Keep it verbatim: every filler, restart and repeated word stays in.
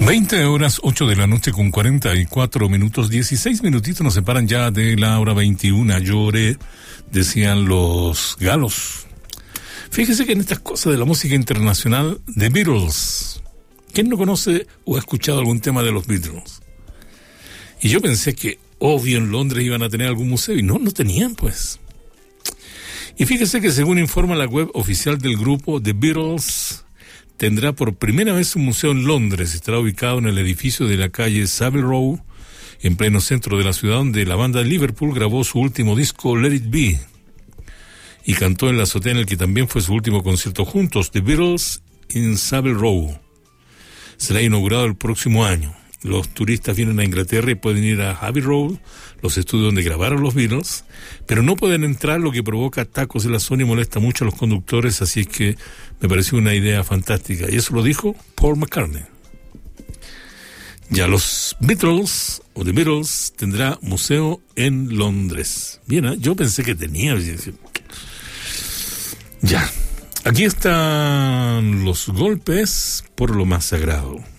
veinte horas, ocho de la noche con cuarenta y cuatro minutos, dieciséis minutitos nos separan ya de la hora veintiuna. Lloré, decían los galos. Fíjese que en estas cosas de la música internacional, The Beatles, ¿quién no conoce o ha escuchado algún tema de los Beatles? Y yo pensé que, obvio, en Londres iban a tener algún museo, y no, no tenían, pues. Y fíjese que según informa la web oficial del grupo, The Beatles tendrá por primera vez un museo en Londres. Estará ubicado en el edificio de la calle Savile Row, en pleno centro de la ciudad, donde la banda de Liverpool grabó su último disco, Let It Be, y cantó en la azotea en el que también fue su último concierto juntos, The Beatles in Savile Row. Será inaugurado el próximo año. Los turistas vienen a Inglaterra y pueden ir a Abbey Road, los estudios donde grabaron los Beatles, pero no pueden entrar, lo que provoca tacos en la zona y molesta mucho a los conductores, así es que me pareció una idea fantástica. Y eso lo dijo Paul McCartney. Ya los Beatles, o The Beatles, tendrá museo en Londres. Bien, ¿eh? Yo pensé que tenía. Ya, aquí están los golpes por lo más sagrado.